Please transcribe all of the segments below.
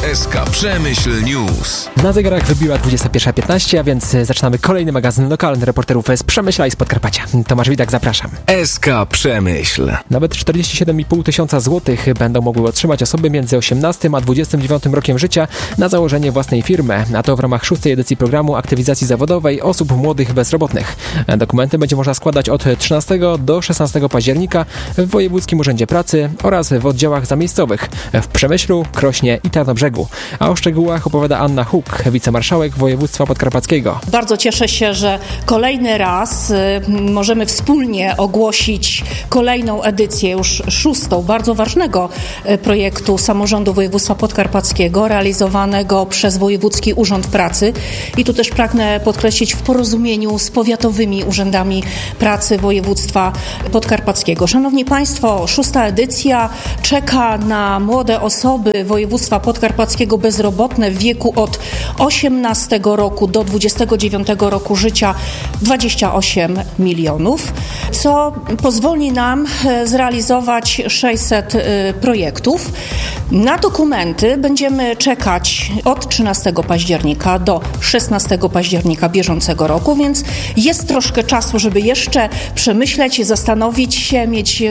SK Przemyśl News. Na zegarach wybiła 21:15, a więc zaczynamy kolejny magazyn lokalny reporterów z Przemyśla i z Podkarpacia. Tomasz Widak, zapraszam. SK Przemyśl. Nawet 47,5 tysiąca złotych będą mogły otrzymać osoby między 18 a 29 rokiem życia na założenie własnej firmy, a to w ramach 6. edycji programu aktywizacji zawodowej osób młodych bezrobotnych. Dokumenty będzie można składać od 13 do 16 października w Wojewódzkim Urzędzie Pracy oraz w oddziałach zamiejscowych w Przemyślu, Krośnie i Tarnobrzegu. A o szczegółach opowiada Anna Huk, wicemarszałek województwa podkarpackiego. Bardzo cieszę się, że kolejny raz możemy wspólnie ogłosić kolejną edycję, już 6. bardzo ważnego projektu samorządu województwa podkarpackiego realizowanego przez Wojewódzki Urząd Pracy. I tu też pragnę podkreślić w porozumieniu z powiatowymi urzędami pracy województwa podkarpackiego. Szanowni Państwo, 6. edycja czeka na młode osoby województwa podkarpackiego bezrobotne w wieku od 18 roku do 29 roku życia 28 milionów, co pozwoli nam zrealizować 600 projektów. Na dokumenty będziemy czekać od 13 października do 16 października bieżącego roku, więc jest troszkę czasu, żeby jeszcze przemyśleć, zastanowić się, mieć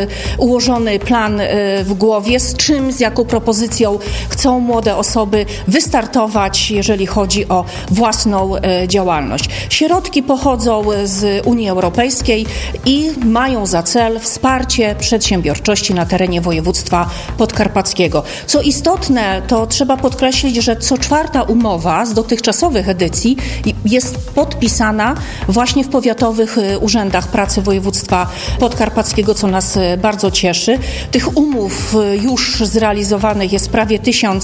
ułożony plan w głowie, z czym, z jaką propozycją chcą młode osoby wystartować, jeżeli chodzi o własną działalność. Środki pochodzą z Unii Europejskiej i mają za cel wsparcie przedsiębiorczości na terenie województwa podkarpackiego. Co istotne, to trzeba podkreślić, że co 4. umowa z dotychczasowych edycji jest podpisana właśnie w powiatowych urzędach pracy województwa podkarpackiego, co nas bardzo cieszy. Tych umów już zrealizowanych jest prawie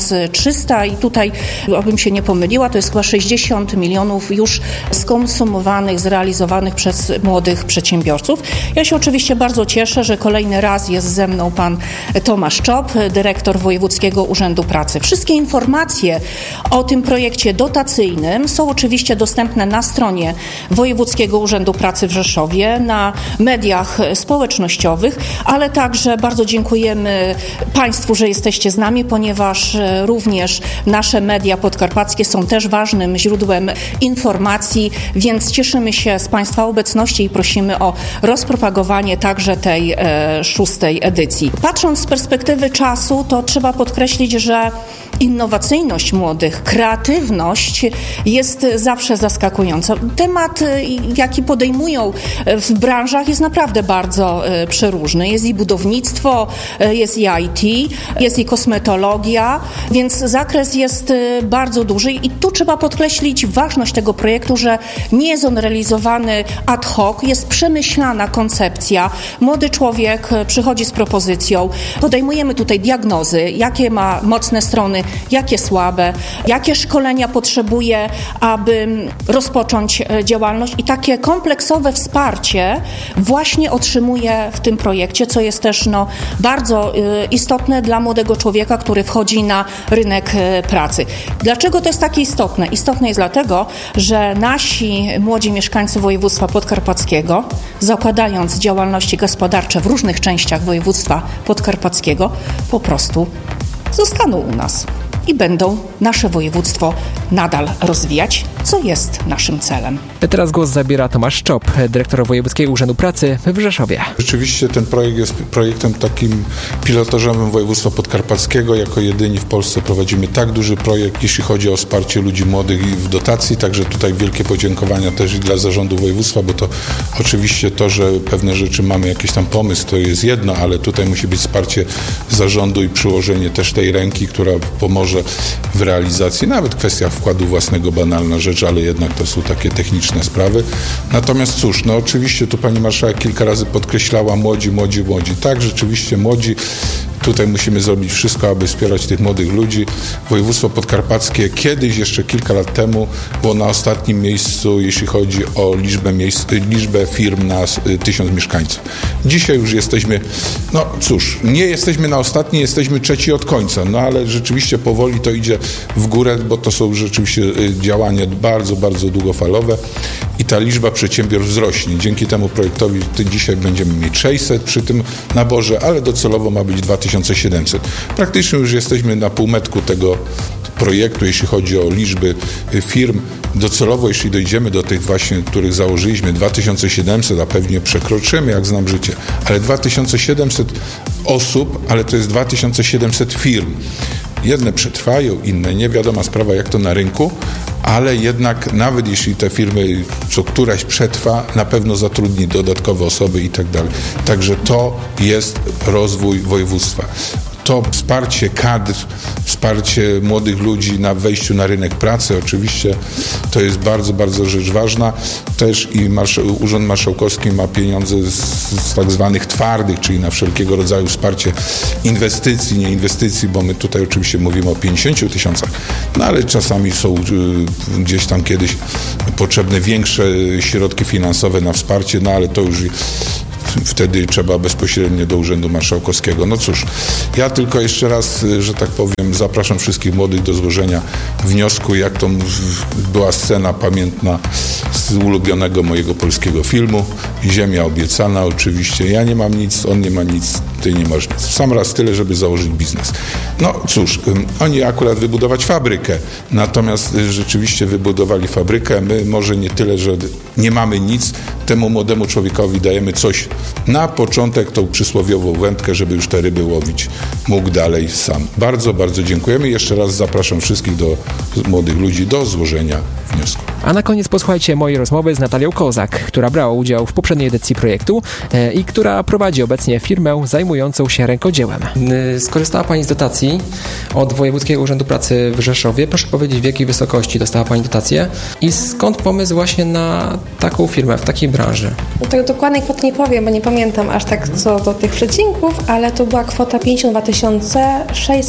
1300 i tutaj, abym się nie pomyliła, to jest chyba 60 milionów już skonsumowanych, zrealizowanych przez młodych przedsiębiorców. Ja się oczywiście bardzo cieszę, że kolejny raz jest ze mną pan Tomasz Czop, dyrektor Wojewódzkiego Urzędu Pracy. Wszystkie informacje o tym projekcie dotacyjnym są oczywiście dostępne na stronie Wojewódzkiego Urzędu Pracy w Rzeszowie, na mediach społecznościowych, ale także bardzo dziękujemy Państwu, że jesteście z nami, ponieważ również nasze media podkarpackie są też ważnym źródłem informacji, więc cieszymy się z Państwa obecności i prosimy o rozpropagowanie także tej 6. edycji. Patrząc z perspektywy czasu, to trzeba podkreślić, że innowacyjność młodych, kreatywność jest zawsze zaskakująca. Temat, jaki podejmują w branżach, jest naprawdę bardzo przeróżny. Jest i budownictwo, jest i IT, jest i kosmetologia, więc zakres jest bardzo duży i tu trzeba podkreślić ważność tego projektu, że nie jest on realizowany ad hoc, jest przemyślana koncepcja. Młody człowiek przychodzi z propozycją, podejmujemy tutaj diagnozy, jakie ma mocne strony, jakie słabe, jakie szkolenia potrzebuje, aby rozpocząć działalność i takie kompleksowe wsparcie właśnie otrzymuje w tym projekcie, co jest też bardzo istotne dla młodego człowieka, który wchodzi na rynek pracy. Dlaczego to jest takie istotne? Istotne jest dlatego, że nasi młodzi mieszkańcy województwa podkarpackiego, zakładając działalności gospodarcze w różnych częściach województwa podkarpackiego, po prostu zostaną u nas i będą nasze województwo nadal rozwijać, co jest naszym celem. Teraz głos zabiera Tomasz Czop, dyrektor Wojewódzkiego Urzędu Pracy w Rzeszowie. Rzeczywiście ten projekt jest projektem takim pilotażowym województwa podkarpackiego. Jako jedyni w Polsce prowadzimy tak duży projekt, jeśli chodzi o wsparcie ludzi młodych i w dotacji. Także tutaj wielkie podziękowania też i dla zarządu województwa, bo to oczywiście to, że pewne rzeczy mamy jakiś tam pomysł, to jest jedno, ale tutaj musi być wsparcie zarządu i przyłożenie też tej ręki, która pomoże w realizacji, nawet kwestia wkładu własnego, banalna rzecz, ale jednak to są takie techniczne sprawy. Natomiast cóż, oczywiście tu pani marszałek kilka razy podkreślała młodzi. Tak, rzeczywiście młodzi. Tutaj musimy zrobić wszystko, aby wspierać tych młodych ludzi. Województwo podkarpackie kiedyś, jeszcze kilka lat temu, było na ostatnim miejscu, jeśli chodzi o liczbę firm na 1000 mieszkańców. Dzisiaj już jesteśmy, nie jesteśmy na ostatnim, jesteśmy trzeci od końca, ale rzeczywiście powoli to idzie w górę, bo to są rzeczywiście działania bardzo, bardzo długofalowe i ta liczba przedsiębiorstw wzrośnie. Dzięki temu projektowi dzisiaj będziemy mieć 600 przy tym naborze, ale docelowo ma być 2000 2700. Praktycznie już jesteśmy na półmetku tego projektu, jeśli chodzi o liczby firm. Docelowo, jeśli dojdziemy do tych właśnie, których założyliśmy, 2700, a pewnie przekroczymy, jak znam życie, ale 2700 osób, ale to jest 2700 firm. Jedne przetrwają, inne nie. Wiadoma sprawa, jak to na rynku, ale jednak nawet jeśli te firmy, co któraś przetrwa, na pewno zatrudni dodatkowe osoby i tak dalej. Także to jest rozwój województwa. To wsparcie kadr, wsparcie młodych ludzi na wejściu na rynek pracy, oczywiście to jest bardzo, bardzo rzecz ważna. Też i Urząd Marszałkowski ma pieniądze z tak zwanych twardych, czyli na wszelkiego rodzaju wsparcie inwestycji, nie inwestycji, bo my tutaj oczywiście mówimy o 50 000, no ale czasami są gdzieś tam kiedyś potrzebne większe środki finansowe na wsparcie, no ale to już wtedy trzeba bezpośrednio do Urzędu Marszałkowskiego. No cóż, ja tylko jeszcze raz, że tak powiem, zapraszam wszystkich młodych do złożenia wniosku, jak to była scena pamiętna z ulubionego mojego polskiego filmu. Ziemia obiecana oczywiście. Ja nie mam nic, on nie ma nic, ty nie masz nic. W sam raz tyle, żeby założyć biznes. No cóż, oni akurat wybudować fabrykę, natomiast rzeczywiście wybudowali fabrykę. My może nie tyle, że nie mamy nic, temu młodemu człowiekowi dajemy coś na początek, tą przysłowiową wędkę, żeby już te ryby łowić mógł dalej sam. Bardzo, bardzo dziękujemy. Jeszcze raz zapraszam wszystkich młodych ludzi do złożenia wniosku. A na koniec posłuchajcie mojej rozmowy z Natalią Kozak, która brała udział w poprzedniej edycji projektu i która prowadzi obecnie firmę zajmującą się rękodziełem. Skorzystała Pani z dotacji od Wojewódzkiego Urzędu Pracy w Rzeszowie. Proszę powiedzieć, w jakiej wysokości dostała Pani dotację i skąd pomysł właśnie na taką firmę, w takiej branży? No tak dokładnej kwoty nie powiem, bo nie pamiętam aż tak co do tych przecinków, ale to była kwota 52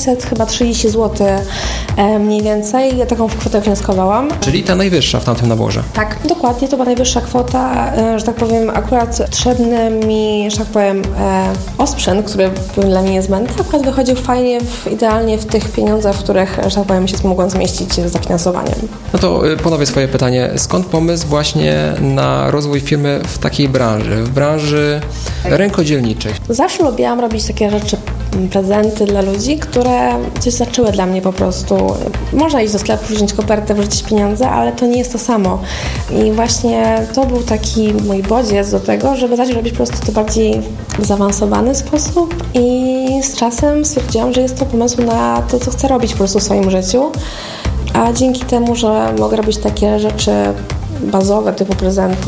630 zł mniej więcej. Ja taką kwotę wnioskowałam. Czyli ta najwyższa w tamtym naborze. Tak, dokładnie, to była najwyższa kwota, że tak powiem, akurat potrzebny mi, że tak powiem, osprzęt, który był dla mnie niezbędny, akurat wychodził fajnie, idealnie w tych pieniądzach, w których, że tak powiem, się mogłam zmieścić z zafinansowaniem. No to ponowię swoje pytanie, skąd pomysł właśnie na rozwój firmy w takiej branży, w branży rękodzielniczej? Zawsze lubiłam robić takie rzeczy, prezenty dla ludzi, które coś znaczyły dla mnie po prostu. Można iść do sklepu, wziąć kopertę, wrzucić pieniądze, ale to nie jest to samo. I właśnie to był taki mój bodziec do tego, żeby zacząć robić po prostu to bardziej w zaawansowany sposób i z czasem stwierdziłam, że jest to pomysł na to, co chcę robić po prostu w swoim życiu. A dzięki temu, że mogę robić takie rzeczy bazowe, typu prezenty,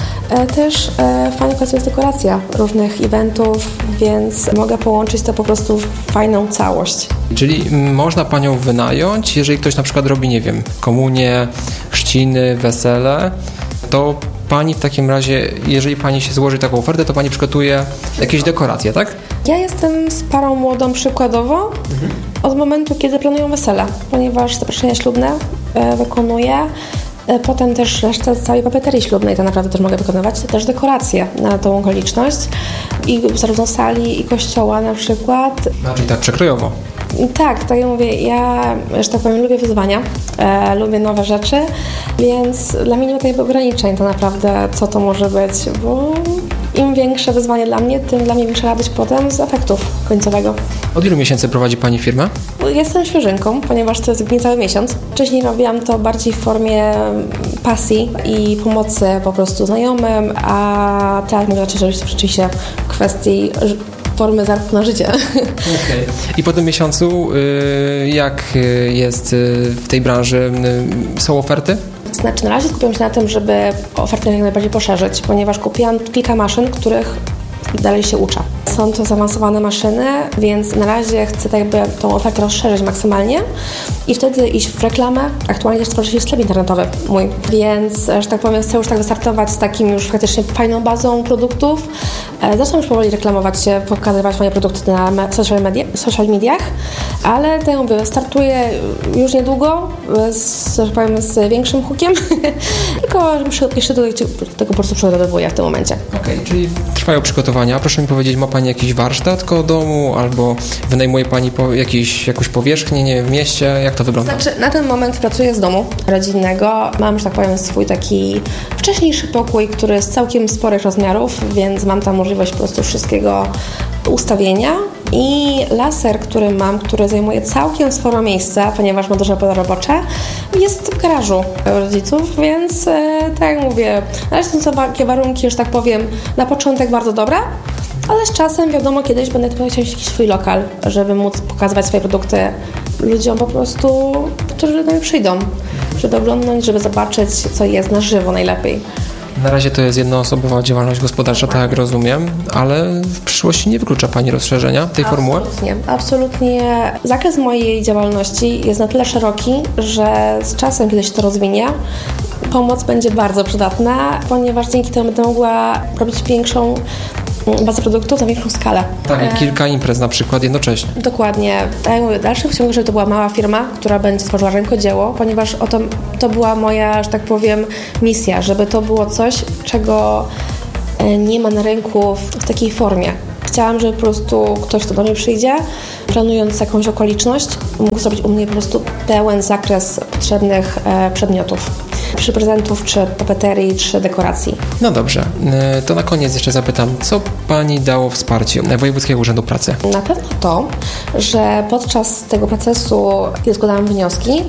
też fajnie jest dekoracja różnych eventów, więc mogę połączyć to po prostu w fajną całość. Czyli można Panią wynająć, jeżeli ktoś na przykład robi, nie wiem, komunię, chrzciny, wesele, to Pani w takim razie, jeżeli Pani się złoży taką ofertę, to Pani przygotuje jakieś dekoracje, tak? Ja jestem z parą młodą przykładowo od momentu, kiedy planują wesele, ponieważ zaproszenia ślubne wykonuję. Potem też resztę całej papeterii ślubnej to naprawdę też mogę wykonywać, też dekoracje na tą okoliczność i zarówno sali i kościoła na przykład. Czyli tak przekrojowo. Tak jak mówię, ja, że tak powiem, lubię wyzwania, lubię nowe rzeczy, więc dla mnie nie ma takich ograniczeń to naprawdę, co to może być, bo im większe wyzwanie dla mnie, tym dla mnie większa radość potem z efektów końcowego. Od ilu miesięcy prowadzi Pani firmę? Jestem świeżynką, ponieważ to jest niecały miesiąc. Wcześniej robiłam to bardziej w formie pasji i pomocy po prostu znajomym, a teraz mogę zacząć robić rzeczywiście w kwestii formy zarobku na życie. Okay. I po tym miesiącu jak jest w tej branży? Są oferty? Znaczy, na razie skupiam się na tym, żeby ofertę jak najbardziej poszerzyć, ponieważ kupiłam kilka maszyn, których dalej się uczę. Są to zaawansowane maszyny, więc na razie chcę tak jakby tą ofertę rozszerzyć maksymalnie i wtedy iść w reklamę. Aktualnie też tworzy się sklep internetowy mój, więc, że tak powiem, chcę już tak wystartować z takim już faktycznie fajną bazą produktów. Zacznę już powoli reklamować się, pokazywać moje produkty na social mediach, ale tak jak mówię, startuję już niedługo, że powiem, z większym hookiem, tylko jeszcze do tego po prostu przygotowuję w tym momencie. Okej, czyli trwają przygotowania. Proszę mi powiedzieć, ma Pani jakiś warsztat koło domu albo wynajmuje Pani jakąś powierzchnię, nie wiem, w mieście? Jak to wygląda? Znaczy, na ten moment pracuję z domu rodzinnego. Mam, że tak powiem, swój taki wcześniejszy pokój, który jest całkiem sporych rozmiarów, więc mam tam możliwość po prostu wszystkiego ustawienia i laser, który mam, który zajmuje całkiem sporo miejsca, ponieważ ma duże pole robocze, jest w garażu rodziców, więc tak jak mówię, na razie są takie warunki, że tak powiem, na początek bardzo dobre, ale z czasem wiadomo, kiedyś będę chciał jakiś swój lokal, żeby móc pokazywać swoje produkty ludziom po prostu, którzy do mnie przyjdą, żeby oglądnąć, żeby zobaczyć, co jest na żywo najlepiej. Na razie to jest jednoosobowa działalność gospodarcza, tak jak rozumiem, ale w przyszłości nie wyklucza Pani rozszerzenia tej formuły? Absolutnie. Zakres mojej działalności jest na tyle szeroki, że z czasem, kiedy się to rozwinie, pomoc będzie bardzo przydatna, ponieważ dzięki temu będę mogła robić większą bazę produktów na większą skalę. Tak, i kilka imprez na przykład jednocześnie. Dokładnie. Tak jak mówię, w dalszym ciągu, żeby to była mała firma, która będzie tworzyła rękodzieło, ponieważ to była moja, że tak powiem, misja, żeby to było coś, czego nie ma na rynku w takiej formie. Chciałam, żeby po prostu ktoś, kto do mnie przyjdzie, planując jakąś okoliczność, mógł zrobić u mnie po prostu pełen zakres potrzebnych przedmiotów. Czy prezentów, czy papeterii, czy dekoracji. No dobrze, to na koniec jeszcze zapytam, co Pani dało wsparcie Wojewódzkiego Urzędu Pracy? Na pewno to, że podczas tego procesu składałam wnioski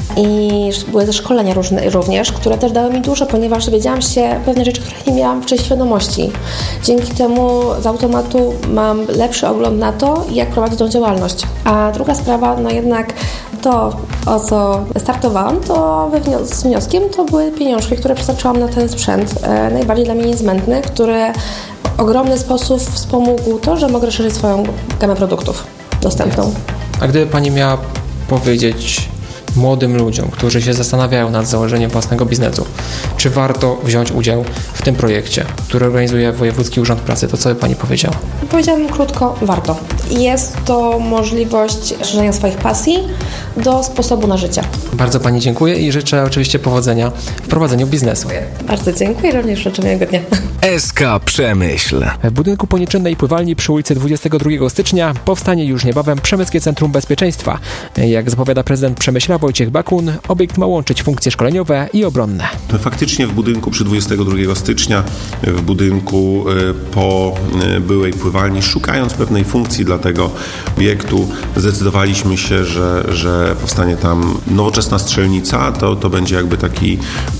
i były też szkolenia również, które też dały mi dużo, ponieważ dowiedziałam się pewne rzeczy, których nie miałam wcześniej świadomości. Dzięki temu z automatu mam lepszy ogląd na to, jak prowadzić tą działalność. A druga sprawa, no jednak to, o co startowałam, to z wnioskiem to były pieniążki, które przeznaczyłam na ten sprzęt, najbardziej dla mnie niezbędny, który w ogromny sposób wspomógł to, że mogę rozszerzyć swoją gamę produktów dostępną. A gdyby Pani miała powiedzieć młodym ludziom, którzy się zastanawiają nad założeniem własnego biznesu, czy warto wziąć udział w tym projekcie, który organizuje Wojewódzki Urząd Pracy, to co by Pani powiedziała? Powiedziałabym krótko, warto. Jest to możliwość szerzenia swoich pasji do sposobu na życie. Bardzo Pani dziękuję i życzę oczywiście powodzenia w prowadzeniu biznesu. Bardzo dziękuję, również życzę miłego dnia. SK Przemyśl. W budynku ponieczynnej pływalni przy ulicy 22 stycznia powstanie już niebawem Przemyskie Centrum Bezpieczeństwa. Jak zapowiada prezydent Przemyśla Wojciech Bakun, obiekt ma łączyć funkcje szkoleniowe i obronne. Faktycznie w budynku przy 22 stycznia, w budynku po byłej pływalni, szukając pewnej funkcji dla tego obiektu, zdecydowaliśmy się, że powstanie tam nowoczesna strzelnica. To będzie jakby taki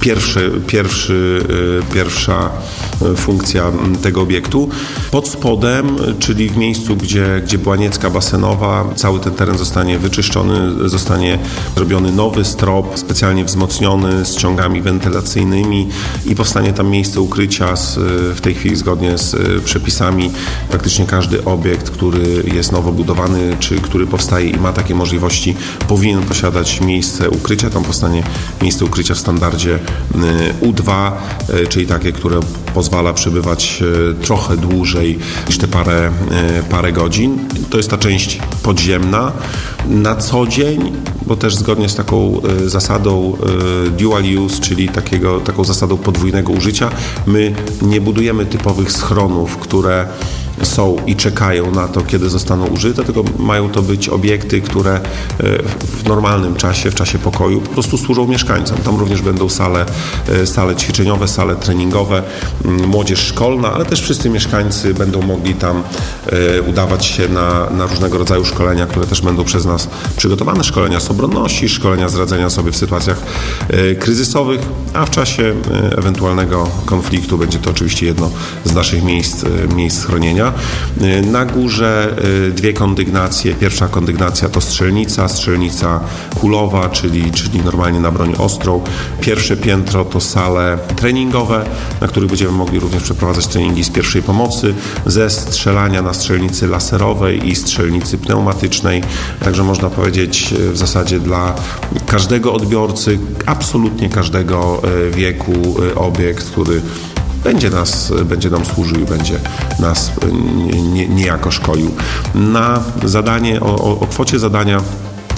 pierwsza funkcja tego obiektu. Pod spodem, czyli w miejscu, gdzie była niecka basenowa, cały ten teren zostanie wyczyszczony, zostanie zrobiony nowy strop, specjalnie wzmocniony z ciągami wentylacyjnymi i powstanie tam miejsce ukrycia w tej chwili zgodnie z przepisami. Praktycznie każdy obiekt, który jest nowo budowany, czy który powstaje i ma takie możliwości, powinien posiadać miejsce ukrycia. Tam powstanie miejsce ukrycia w standardzie U2, czyli takie, które pozwala przebywać trochę dłużej niż te parę godzin. To jest ta część podziemna. Na co dzień, bo też zgodnie z taką zasadą dual use, czyli taką zasadą podwójnego użycia, my nie budujemy typowych schronów, które są i czekają na to, kiedy zostaną użyte, tylko mają to być obiekty, które w normalnym czasie, w czasie pokoju po prostu służą mieszkańcom. Tam również będą sale ćwiczeniowe, sale treningowe, młodzież szkolna, ale też wszyscy mieszkańcy będą mogli tam udawać się na różnego rodzaju szkolenia, które też będą przez nas przygotowane. Szkolenia z obronności, szkolenia z radzenia sobie w sytuacjach kryzysowych, a w czasie ewentualnego konfliktu będzie to oczywiście jedno z naszych miejsc schronienia. Na górze dwie kondygnacje. Pierwsza kondygnacja to strzelnica kulowa, czyli normalnie na broń ostrą. Pierwsze piętro to sale treningowe, na których będziemy mogli również przeprowadzać treningi z pierwszej pomocy, ze strzelania na strzelnicy laserowej i strzelnicy pneumatycznej. Także można powiedzieć w zasadzie dla każdego odbiorcy, absolutnie każdego wieku obiekt, który będzie nam służył i będzie nas niejako szkolił. Na zadanie, o kwocie zadania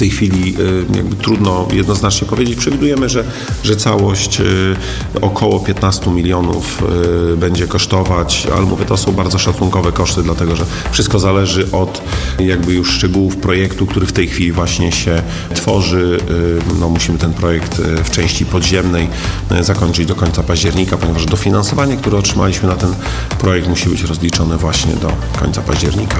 tej chwili jakby trudno jednoznacznie powiedzieć. Przewidujemy, że całość około 15 milionów będzie kosztować, ale mówię, to są bardzo szacunkowe koszty, dlatego że wszystko zależy od jakby już szczegółów projektu, który w tej chwili właśnie się tworzy. Musimy ten projekt w części podziemnej zakończyć do końca października, ponieważ dofinansowanie, które otrzymaliśmy na ten projekt, musi być rozliczone właśnie do końca października.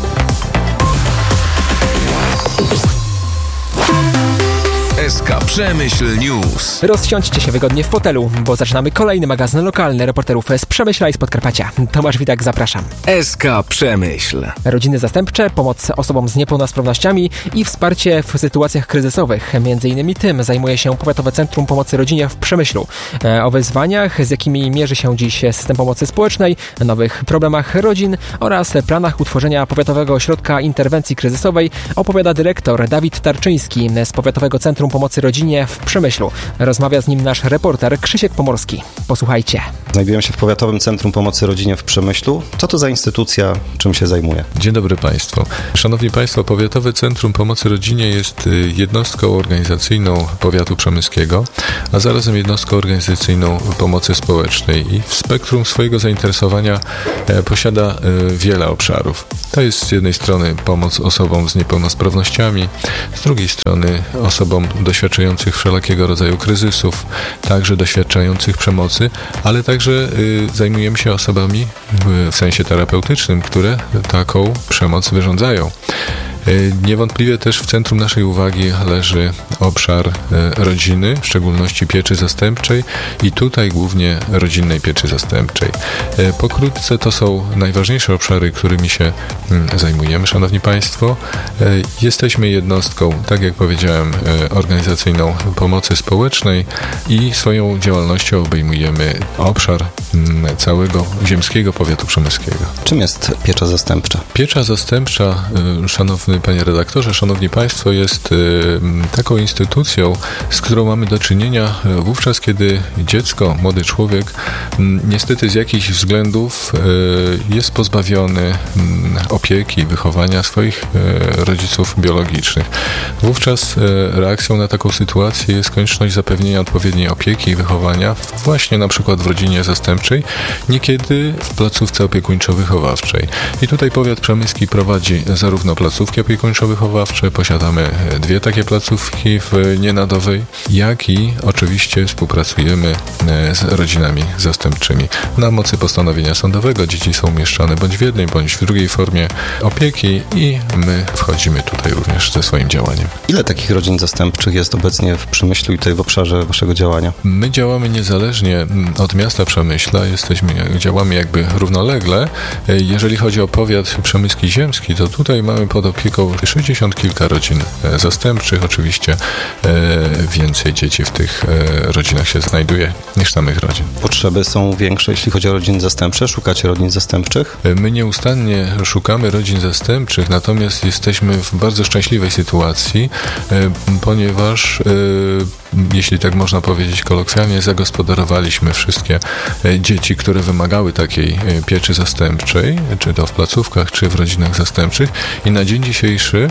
SK Przemyśl News. Rozsiądźcie się wygodnie w fotelu, bo zaczynamy kolejny magazyn lokalny reporterów z Przemyśla i z Podkarpacia. Tomasz Witak, zapraszam. SK Przemyśl. Rodziny zastępcze, pomoc osobom z niepełnosprawnościami i wsparcie w sytuacjach kryzysowych. Między innymi tym zajmuje się Powiatowe Centrum Pomocy Rodzinie w Przemyślu. O wyzwaniach, z jakimi mierzy się dziś system pomocy społecznej, nowych problemach rodzin oraz planach utworzenia Powiatowego Ośrodka Interwencji Kryzysowej opowiada dyrektor Dawid Tarczyński z Powiatowego Centrum Pomocy Rodzinie w Przemyślu. Rozmawia z nim nasz reporter Krzysiek Pomorski. Posłuchajcie. Znajdujemy się w Powiatowym Centrum Pomocy Rodzinie w Przemyślu. Co to za instytucja, czym się zajmuje? Dzień dobry Państwu. Szanowni Państwo, Powiatowe Centrum Pomocy Rodzinie jest jednostką organizacyjną powiatu przemyskiego, a zarazem jednostką organizacyjną pomocy społecznej i w spektrum swojego zainteresowania posiada wiele obszarów. To jest z jednej strony pomoc osobom z niepełnosprawnościami, z drugiej strony osobom doświadczających wszelakiego rodzaju kryzysów, także doświadczających przemocy, ale także zajmujemy się osobami w sensie terapeutycznym, które taką przemoc wyrządzają. Niewątpliwie też w centrum naszej uwagi leży obszar rodziny, w szczególności pieczy zastępczej i tutaj głównie rodzinnej pieczy zastępczej. Pokrótce to są najważniejsze obszary, którymi się zajmujemy, Szanowni Państwo. Jesteśmy jednostką, tak jak powiedziałem, organizacyjną pomocy społecznej i swoją działalnością obejmujemy obszar całego ziemskiego powiatu przemyskiego. Czym jest piecza zastępcza? Piecza zastępcza, szanowny panie redaktorze, szanowni państwo, jest taką instytucją, z którą mamy do czynienia wówczas, kiedy dziecko, młody człowiek niestety z jakichś względów jest pozbawiony opieki, wychowania swoich rodziców biologicznych. Wówczas reakcją na taką sytuację jest konieczność zapewnienia odpowiedniej opieki i wychowania właśnie na przykład w rodzinie zastępczej, niekiedy w placówce opiekuńczo-wychowawczej. I tutaj powiat przemyski prowadzi zarówno placówki opiekuńczo-wychowawcze, posiadamy 2 takie placówki w Nienadowej, jak i oczywiście współpracujemy z rodzinami zastępczymi. Na mocy postanowienia sądowego dzieci są umieszczane bądź w jednej, bądź w drugiej formie opieki i my wchodzimy tutaj również ze swoim działaniem. Ile takich rodzin zastępczych jest obecnie w Przemyślu i tutaj w obszarze waszego działania? My działamy niezależnie od miasta Przemyśla, działamy jakby równolegle. Jeżeli chodzi o powiat przemyski ziemski, to tutaj mamy pod opieką 60 kilka rodzin zastępczych. Oczywiście więcej dzieci w tych rodzinach się znajduje niż samych rodzin. Potrzeby są większe, jeśli chodzi o rodziny zastępcze? Szukacie rodzin zastępczych? My nieustannie szukamy rodzin zastępczych, natomiast jesteśmy w bardzo szczęśliwej sytuacji, ponieważ jeśli tak można powiedzieć kolokwialnie, zagospodarowaliśmy wszystkie dzieci, które wymagały takiej pieczy zastępczej, czy to w placówkach, czy w rodzinach zastępczych i na dzień dzisiejszy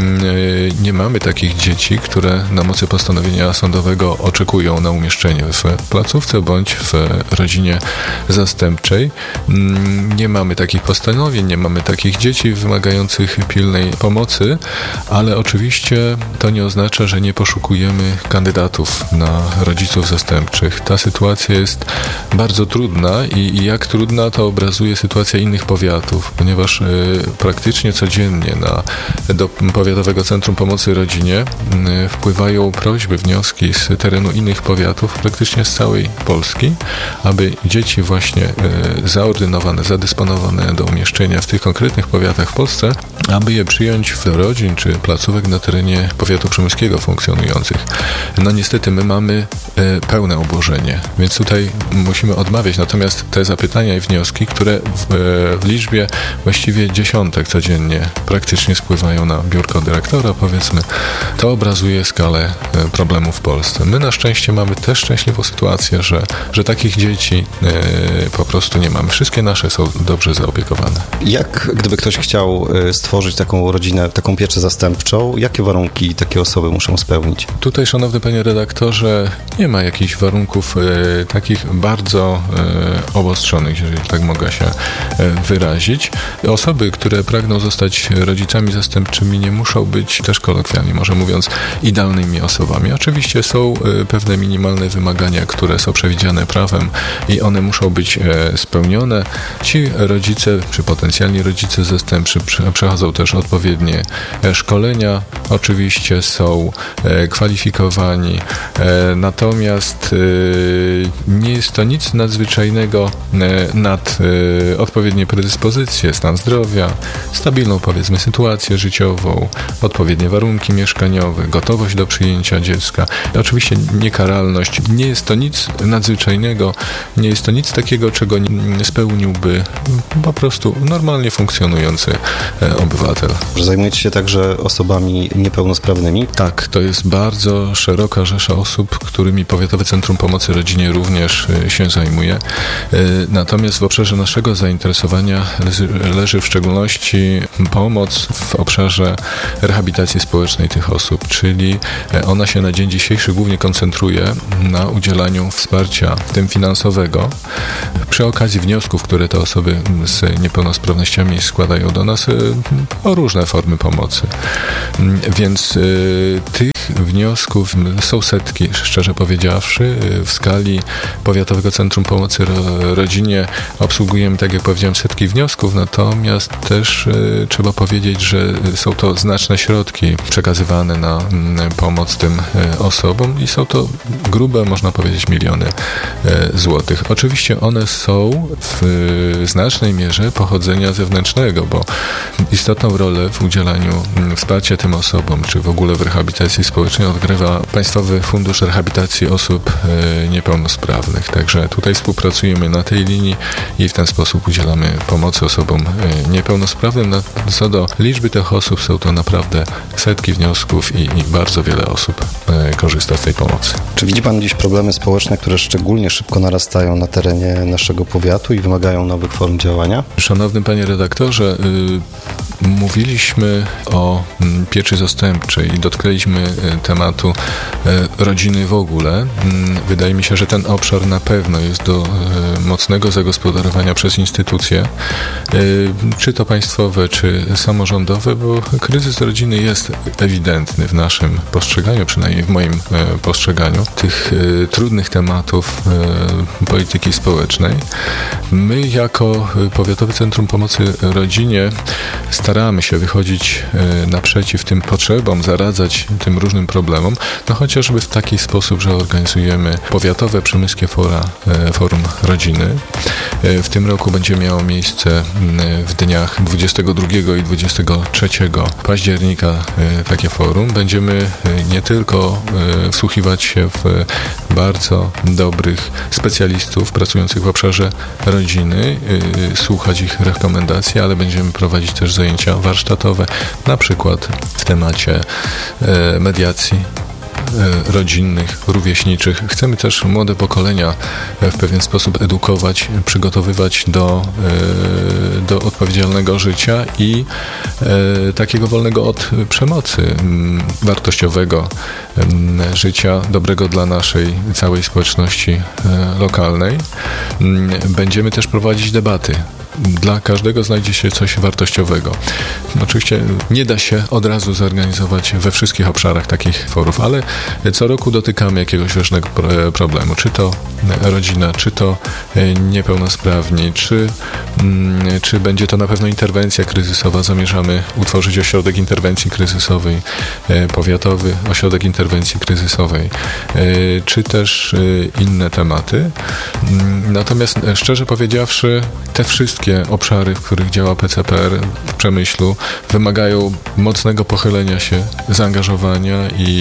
nie mamy takich dzieci, które na mocy postanowienia sądowego oczekują na umieszczenie w placówce bądź w rodzinie zastępczej. Nie mamy takich postanowień, nie mamy takich dzieci wymagających pilnej pomocy, ale oczywiście to nie oznacza, że nie poszukujemy kandydatów na rodziców zastępczych. Ta sytuacja jest bardzo trudna i jak trudna, to obrazuje sytuacja innych powiatów, ponieważ praktycznie codziennie do Powiatowego Centrum Pomocy Rodzinie wpływają prośby, wnioski z terenu innych powiatów, praktycznie z całej Polski, aby dzieci właśnie zaordynowane, zadysponowane do umieszczenia w tych konkretnych powiatach w Polsce, aby je przyjąć w rodzin czy placówek na terenie powiatu przemyskiego funkcjonujących. niestety my mamy pełne obłożenie, więc tutaj musimy odmawiać. Natomiast te zapytania i wnioski, które w liczbie właściwie dziesiątek codziennie praktycznie spływają na biurko dyrektora, powiedzmy, to obrazuje skalę problemów w Polsce. My na szczęście mamy też szczęśliwą sytuację, że takich dzieci po prostu nie mamy. Wszystkie nasze są dobrze zaopiekowane. Jak gdyby ktoś chciał stworzyć taką rodzinę, taką pieczę zastępczą, jakie warunki takie osoby muszą spełnić? Tutaj, szanowny panie redaktorze, nie ma jakichś warunków takich bardzo obostrzonych, jeżeli tak mogę się wyrazić. Osoby, które pragną zostać rodzicami zastępczymi, nie muszą być też kolokwialnie, może mówiąc, idealnymi osobami. Oczywiście są pewne minimalne wymagania, które są przewidziane prawem i one muszą być spełnione. Ci rodzice, czy potencjalni rodzice zastępczy przechodzą też odpowiednie szkolenia. Oczywiście są kwalifikowani, natomiast nie jest to nic nadzwyczajnego nad odpowiednie predyspozycje, stan zdrowia, stabilną, powiedzmy, sytuację życiową, odpowiednie warunki mieszkaniowe, gotowość do przyjęcia dziecka. Oczywiście niekaralność. Nie jest to nic nadzwyczajnego, nie jest to nic takiego, czego nie spełniłby po prostu normalnie funkcjonujący obywatel. Zajmujecie się także osobami niepełnosprawnymi? Tak, to jest bardzo szeroka rzesza osób, którymi Powiatowe Centrum Pomocy Rodzinie również się zajmuje. Natomiast w obszarze naszego zainteresowania leży w szczególności pomoc w obszarze rehabilitacji społecznej tych osób, czyli ona się na dzień dzisiejszy głównie koncentruje na udzielaniu wsparcia, w tym finansowego, przy okazji wniosków, które te osoby z niepełnosprawnościami składają do nas o różne formy pomocy. Więc tych wniosków są setki, szczerze powiedziawszy. W skali Powiatowego Centrum Pomocy Rodzinie obsługujemy, tak jak powiedziałem, setki wniosków, natomiast też trzeba powiedzieć, że są to znaczne środki przekazywane na pomoc tym osobom i są to grube, można powiedzieć, miliony złotych. Oczywiście one są w znacznej mierze pochodzenia zewnętrznego, bo istotną rolę w udzielaniu wsparcia tym osobom, czy w ogóle w rehabilitacji społecznej odgrywa Państwowy Fundusz Rehabilitacji Osób Niepełnosprawnych. Także tutaj współpracujemy na tej linii i w ten sposób udzielamy pomocy osobom niepełnosprawnym. Co do liczby tych osób, są to naprawdę setki wniosków i bardzo wiele osób korzysta z tej pomocy. Czy widzi Pan dziś problemy społeczne, które szczególnie szybko narastają na terenie naszego powiatu i wymagają nowych form działania? Szanowny panie redaktorze, mówiliśmy o pieczy zastępczej i dotknęliśmy tematu rodziny w ogóle. Wydaje mi się, że ten obszar na pewno jest do mocnego zagospodarowania przez instytucje, czy to państwowe, czy samorządowe, bo kryzys rodziny jest ewidentny w naszym postrzeganiu, przynajmniej w moim postrzeganiu tych trudnych tematów polityki społecznej. My jako Powiatowe Centrum Pomocy Rodzinie staramy się wychodzić naprzeciw tym potrzebom, zaradzać tym różnym problemom, no chociażby w taki sposób, że organizujemy powiatowe przemyskie forum rodziny. W tym roku będzie miało miejsce w dniach 22 i 23 października takie forum. Będziemy nie tylko wsłuchiwać się w bardzo dobrych specjalistów pracujących w obszarze rodziny, słuchać ich rekomendacji, ale będziemy prowadzić też zajęcia warsztatowe, na przykład w temacie mediacji rodzinnych, rówieśniczych. Chcemy też młode pokolenia w pewien sposób edukować, przygotowywać do odpowiedzialnego życia i takiego wolnego od przemocy, wartościowego życia, dobrego dla naszej całej społeczności lokalnej. Będziemy też prowadzić debaty. Dla każdego znajdzie się coś wartościowego. Oczywiście nie da się od razu zorganizować we wszystkich obszarach takich forów, ale co roku dotykamy jakiegoś ważnego problemu. Czy to rodzina, czy to niepełnosprawni, czy będzie to na pewno interwencja kryzysowa. Zamierzamy utworzyć ośrodek interwencji kryzysowej, powiatowy ośrodek interwencji kryzysowej, czy też inne tematy. Natomiast szczerze powiedziawszy, te wszystkie wszystkie obszary, w których działa PCPR w Przemyślu, wymagają mocnego pochylenia się, zaangażowania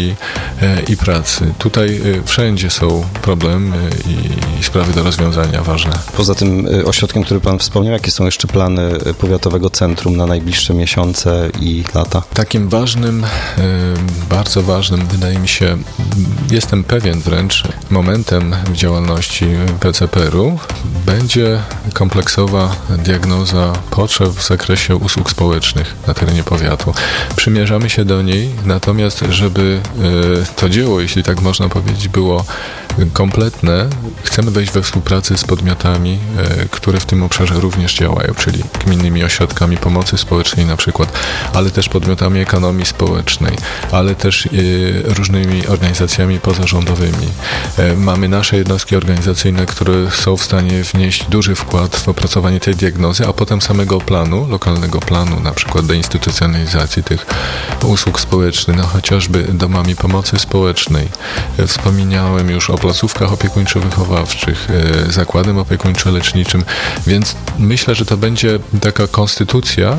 i pracy. Tutaj wszędzie są problemy i sprawy do rozwiązania ważne. Poza tym ośrodkiem, który Pan wspomniał, jakie są jeszcze plany Powiatowego Centrum na najbliższe miesiące i lata? Takim ważnym, bardzo ważnym, wydaje mi się, jestem pewien wręcz, momentem w działalności PCPR-u będzie kompleksowa diagnoza potrzeb w zakresie usług społecznych na terenie powiatu. Przymierzamy się do niej, natomiast żeby to dzieło, jeśli tak można powiedzieć, było kompletne, chcemy wejść we współpracę z podmiotami, które w tym obszarze również działają, czyli gminnymi ośrodkami pomocy społecznej na przykład, ale też podmiotami ekonomii społecznej, ale też różnymi organizacjami pozarządowymi. Mamy nasze jednostki organizacyjne, które są w stanie wnieść duży wkład w opracowanie tej diagnozy, a potem samego planu, lokalnego planu, na przykład deinstytucjonalizacji tych usług społecznych, no chociażby domami pomocy społecznej. Wspomniałem już o placówkach opiekuńczo-wychowawczych, zakładem opiekuńczo-leczniczym, więc myślę, że to będzie taka konstytucja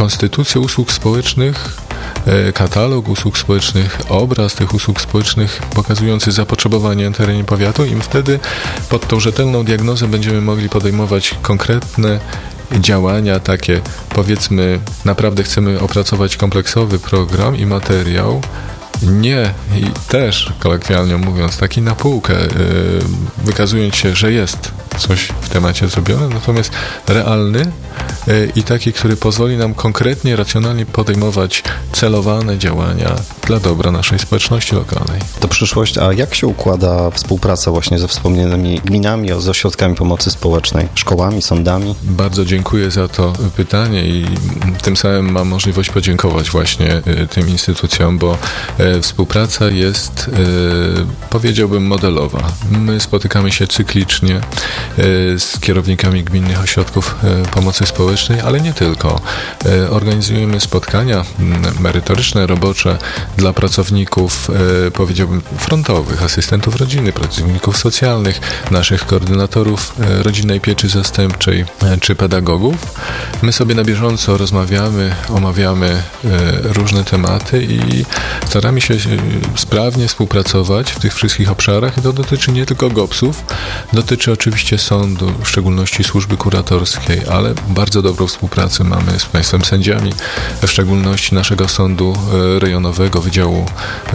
usług społecznych, katalog usług społecznych, obraz tych usług społecznych pokazujący zapotrzebowanie na terenie powiatu i wtedy pod tą rzetelną diagnozę będziemy mogli podejmować konkretne działania takie, powiedzmy, naprawdę chcemy opracować kompleksowy program i materiał, nie, i też kolokwialnie mówiąc, taki na półkę, wykazując się, że jest coś w temacie zrobione, natomiast realny i taki, który pozwoli nam konkretnie, racjonalnie podejmować celowane działania dla dobra naszej społeczności lokalnej. To przyszłość, a jak się układa współpraca właśnie ze wspomnianymi gminami, z ośrodkami pomocy społecznej, szkołami, sądami? Bardzo dziękuję za to pytanie i tym samym mam możliwość podziękować właśnie tym instytucjom, bo współpraca jest, powiedziałbym, modelowa. My spotykamy się cyklicznie z kierownikami gminnych ośrodków pomocy społecznej, ale nie tylko. Organizujemy spotkania merytoryczne, robocze dla pracowników, powiedziałbym, frontowych, asystentów rodziny, pracowników socjalnych, naszych koordynatorów rodzinnej pieczy zastępczej czy pedagogów. My sobie na bieżąco rozmawiamy, omawiamy różne tematy i staramy się sprawnie współpracować w tych wszystkich obszarach i to dotyczy nie tylko GOPS-ów, dotyczy oczywiście sądu, w szczególności służby kuratorskiej, ale bardzo dobrą współpracę mamy z państwem sędziami, w szczególności naszego sądu rejonowego, Wydziału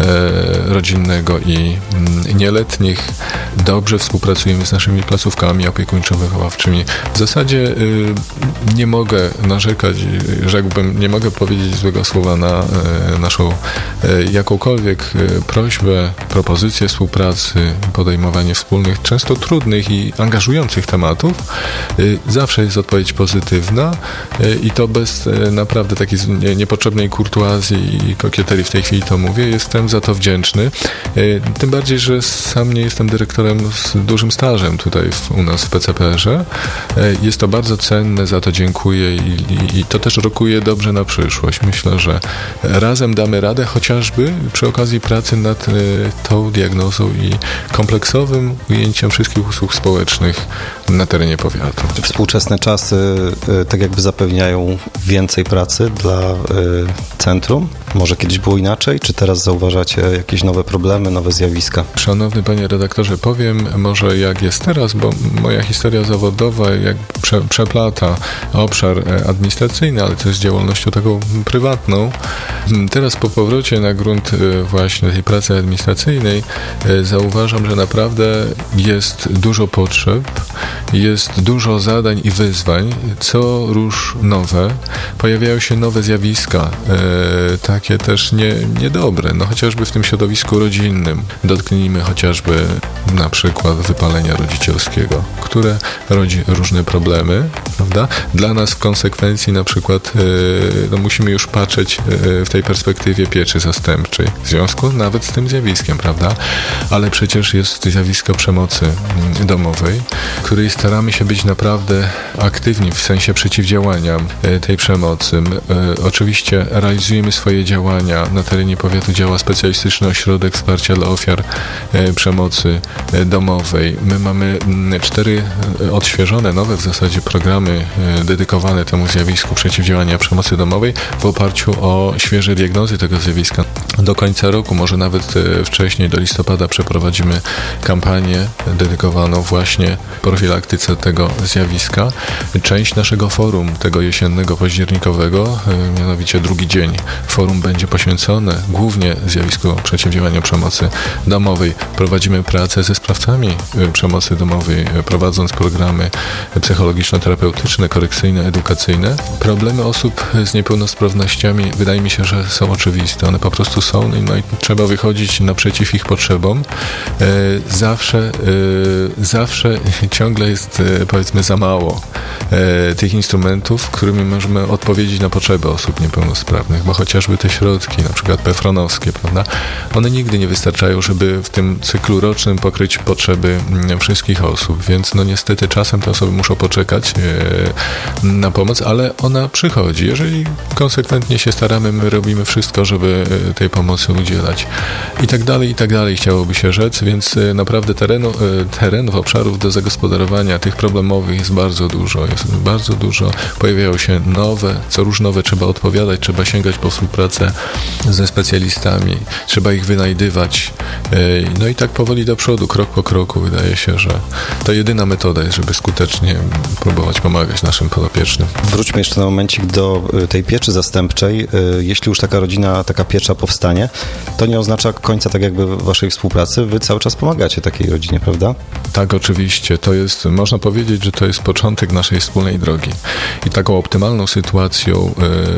Rodzinnego i Nieletnich. Dobrze współpracujemy z naszymi placówkami opiekuńczo-wychowawczymi. W zasadzie nie mogę narzekać, rzekłbym, nie mogę powiedzieć złego słowa na naszą jakąkolwiek prośbę, propozycję współpracy, podejmowanie wspólnych, często trudnych i angażujących tematów. Zawsze jest odpowiedź pozytywna i to bez naprawdę takiej niepotrzebnej kurtuazji i kokieterii, w tej chwili to mówię. Jestem za to wdzięczny. Tym bardziej, że sam nie jestem dyrektorem z dużym stażem tutaj u nas w PCPR-ze. Jest to bardzo cenne, za to dziękuję i to też rokuje dobrze na przyszłość. Myślę, że razem damy radę, chociażby przy okazji pracy nad tą diagnozą i kompleksowym ujęciem wszystkich usług społecznych na terenie powiatu. Czy współczesne czasy tak jakby zapewniają więcej pracy dla centrum? Może kiedyś było inaczej? Czy teraz zauważacie jakieś nowe problemy, nowe zjawiska? Szanowny panie redaktorze, powiem może jak jest teraz, bo moja historia zawodowa jak przeplata obszar administracyjny, ale też działalnością taką prywatną. Teraz po powrocie na grunt właśnie tej pracy administracyjnej zauważam, że naprawdę jest dużo potrzeb, jest dużo zadań i wyzwań, co róż nowe. Pojawiają się nowe zjawiska, takie też niedobre, no chociażby w tym środowisku rodzinnym. Dotknijmy chociażby na przykład wypalenia rodzicielskiego, które rodzi różne problemy, prawda? Dla nas w konsekwencji na przykład no musimy już patrzeć w tej perspektywie pieczy zastępczej, w związku nawet z tym zjawiskiem, prawda? Ale przecież jest zjawisko przemocy domowej, której staramy się być naprawdę aktywni w sensie przeciwdziałania tej przemocy. Oczywiście realizujemy swoje działania. Na terenie powiatu działa specjalistyczny ośrodek wsparcia dla ofiar przemocy domowej. My mamy 4 odświeżone, nowe w zasadzie programy dedykowane temu zjawisku przeciwdziałania przemocy domowej w oparciu o świeże diagnozy tego zjawiska. Do końca roku, może nawet wcześniej, do listopada przeprowadzimy kampanię dedykowaną właśnie profilaktyce tego zjawiska. Część naszego forum, tego jesiennego, październikowego, mianowicie drugi dzień forum będzie poświęcone głównie zjawisku przeciwdziałania przemocy domowej. Prowadzimy pracę ze sprawcami przemocy domowej, prowadząc programy psychologiczno-terapeutyczne, korekcyjne, edukacyjne. Problemy osób z niepełnosprawnościami wydaje mi się, że są oczywiste. One po prostu są i trzeba wychodzić naprzeciw ich potrzebom. Zawsze ciągle jest, powiedzmy, za mało tych instrumentów, którymi możemy odpowiedzieć na potrzeby osób niepełnosprawnych, bo chociażby te środki, na przykład PFRON-owskie, prawda, one nigdy nie wystarczają, żeby w tym cyklu rocznym pokryć potrzeby wszystkich osób, więc niestety czasem te osoby muszą poczekać na pomoc, ale ona przychodzi. Jeżeli konsekwentnie się staramy, my robimy wszystko, żeby tej pomocy udzielać. I tak dalej chciałoby się rzec, więc naprawdę terenów, obszarów do zagospodarowania tych problemowych jest bardzo dużo. Pojawiają się nowe, co róż nowe, trzeba odpowiadać, trzeba sięgać po współpracę ze specjalistami, trzeba ich wynajdywać. I tak powoli do przodu, krok po kroku. Wydaje się, że to jedyna metoda jest, żeby skutecznie próbować pomagać naszym podopiecznym. Wróćmy jeszcze na momencik do tej pieczy zastępczej. Jeśli już taka piecza powstanie, to nie oznacza końca tak jakby waszej współpracy. Wy cały czas pomagacie takiej rodzinie, prawda? Tak, oczywiście. Można powiedzieć, że to jest początek naszej wspólnej drogi. I taką optymalną sytuacją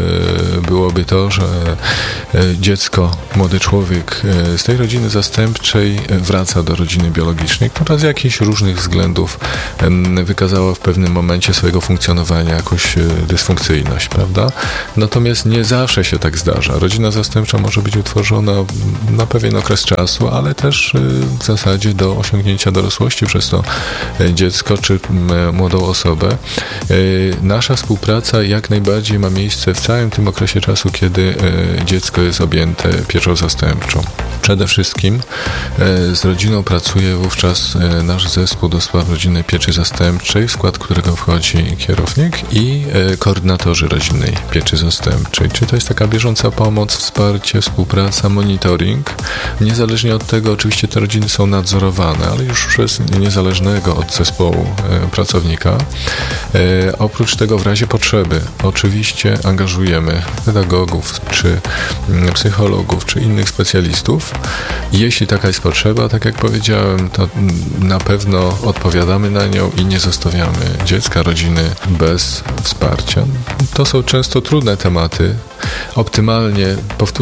byłoby to, że dziecko, młody człowiek z tej rodziny zastępczej wraca do rodziny biologicznej, która z jakichś różnych względów wykazała w pewnym momencie swojego funkcjonowania jakąś dysfunkcyjność, prawda? Natomiast nie zawsze się tak zdarza. Rodzina zastępcza może być utworzona na pewien okres czasu, ale też w zasadzie do osiągnięcia dorosłości przez to dziecko czy młodą osobę. Nasza współpraca jak najbardziej ma miejsce w całym tym okresie czasu, kiedy dziecko jest objęte pieczą zastępczą. Przede wszystkim z rodziną pracuje wówczas nasz zespół do spraw rodzinnej pieczy zastępczej, w skład którego wchodzi kierownik i koordynatorzy rodzinnej pieczy zastępczej. Czyli to jest taka bieżąca pomoc, wsparcie, współpraca, monitoring. Niezależnie od tego oczywiście te rodziny są nadzorowane, ale już przez niezależnego od zespołu pracownika. Oprócz tego w razie potrzeby oczywiście angażujemy pedagogów, czy psychologów, czy innych specjalistów. Jeśli taka jest potrzeba, tak jak powiedziałem, to na pewno odpowiadamy na nią i nie zostawiamy dziecka, rodziny bez wsparcia. To są często trudne tematy. Optymalnie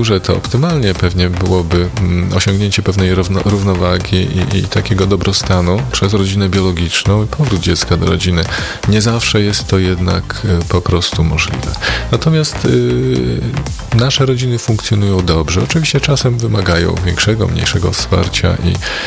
pewnie byłoby osiągnięcie pewnej równowagi i takiego dobrostanu przez rodzinę biologiczną i powrót dziecka do rodziny. Nie zawsze jest to jednak po prostu możliwe. Natomiast nasze rodziny funkcjonują dobrze. Oczywiście czasem wymagają większego, mniejszego wsparcia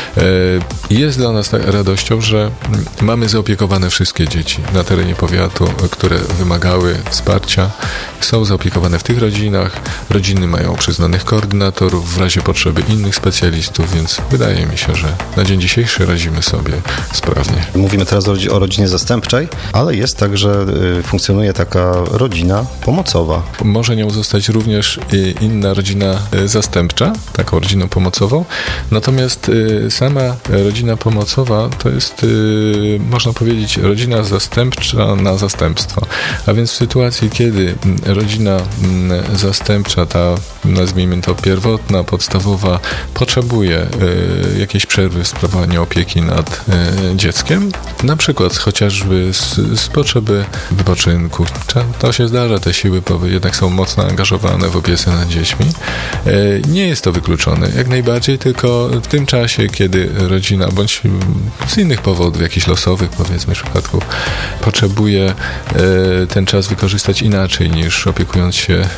i jest dla nas radością, że mamy zaopiekowane wszystkie dzieci na terenie powiatu, które wymagały wsparcia. Są zaopiekowane w tych rodzinach. Rodziny mają przyznanych koordynatorów w razie potrzeby innych specjalistów, więc wydaje mi się, że na dzień dzisiejszy radzimy sobie sprawnie. Mówimy teraz o rodzinie zastępczej, ale jest tak, że funkcjonuje taka rodzina pomocowa. Może nią zostać również inna rodzina zastępcza, taką rodziną pomocową. Natomiast sama rodzina pomocowa to jest, można powiedzieć, rodzina zastępcza na zastępstwo. A więc w sytuacji, kiedy rodzina zastępcza, ta, nazwijmy to pierwotna, podstawowa, potrzebuje jakiejś przerwy w sprawowaniu opieki nad dzieckiem, na przykład chociażby z potrzeby wypoczynku. To się zdarza, te siły jednak są mocno angażowane w opiece nad dziećmi. Nie jest to wykluczone, jak najbardziej, tylko w tym czasie, kiedy rodzina, bądź z innych powodów, jakichś losowych, powiedzmy, przypadków, potrzebuje ten czas wykorzystać inaczej niż opiekując się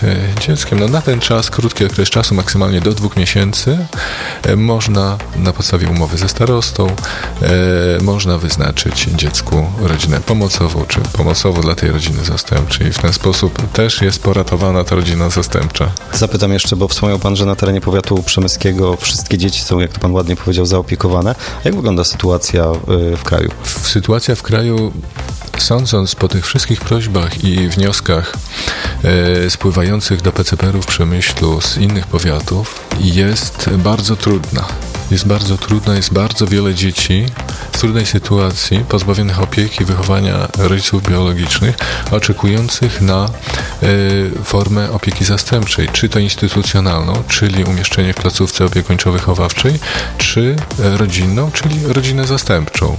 dzieckiem. No, na ten czas, krótki okres czasu, maksymalnie do 2 miesięcy, można na podstawie umowy ze starostą można wyznaczyć dziecku rodzinę pomocową, czy pomocową dla tej rodziny zastępczej. W ten sposób też jest poratowana ta rodzina zastępcza. Zapytam jeszcze, bo wspomniał Pan, że na terenie powiatu przemyskiego wszystkie dzieci są, jak to Pan ładnie powiedział, zaopiekowane. Jak wygląda sytuacja w kraju? Sytuacja w kraju, sądząc po tych wszystkich prośbach i wnioskach spływających do PCPR-u w Przemyślu z innych powiatów, jest bardzo trudna. Jest bardzo wiele dzieci w trudnej sytuacji, pozbawionych opieki, wychowania rodziców biologicznych, oczekujących na formę opieki zastępczej, czy to instytucjonalną, czyli umieszczenie w placówce opiekuńczo-wychowawczej, czy rodzinną, czyli rodzinę zastępczą.